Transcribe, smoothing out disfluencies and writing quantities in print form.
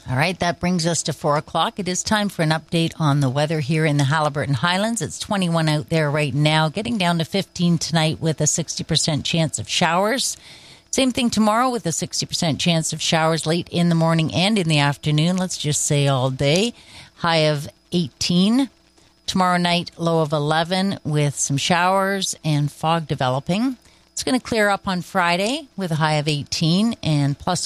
All right, that brings us to 4 o'clock. It is time for an update on the weather here in the Haliburton Highlands. It's 21 out there right now, getting down to 15 tonight with a 60% chance of showers. Same thing tomorrow with a 60% chance of showers late in the morning and in the afternoon. Let's just say all day. High of 18. Tomorrow night, low of 11 with some showers and fog developing. It's going to clear up on Friday with a high of 18 and plus